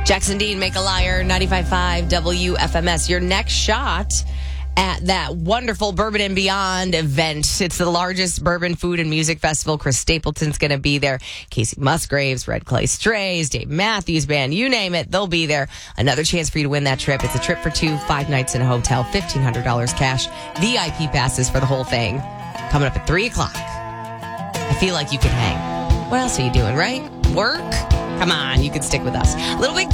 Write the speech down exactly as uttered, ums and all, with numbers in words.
Jackson Dean, Make a Liar, ninety-five point five W F M S. Your next shot at that wonderful Bourbon and Beyond event. It's the largest bourbon food and music festival. Chris Stapleton's going to be there. Casey Musgraves, Red Clay Strays, Dave Matthews Band, you name it, they'll be there. Another chance for you to win that trip. It's a trip for two, five nights in a hotel, fifteen hundred dollars cash, V I P passes for the whole thing. Coming up at three o'clock. I feel like you can hang. What else are you doing, right? Work? Come on, you can stick with us. Little Big